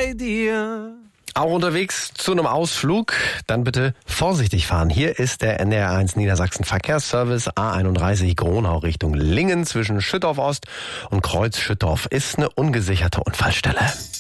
bei dir. Auch unterwegs zu einem Ausflug, dann bitte vorsichtig fahren. Hier ist der NDR1 Niedersachsen Verkehrsservice A31 Gronau Richtung Lingen zwischen Schüttorf Ost und Kreuz Schüttorf ist eine ungesicherte Unfallstelle.